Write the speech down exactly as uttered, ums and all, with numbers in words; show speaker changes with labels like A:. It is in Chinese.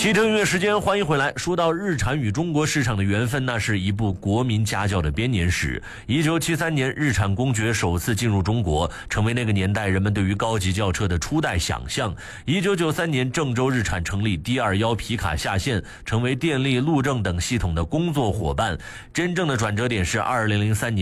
A: 汽车音乐时间，欢迎回来。说到日产与中国市场的缘分，那是一部国民家教的编年史。一九七三年，日产公爵首次进入中国，成为那个年代人们对于高级轿车的初代想象。一九九三年，郑州日产成立 D 二十一 皮卡下线，成为电力、路政等系统的工作伙伴。真正的转折点是二零零三年。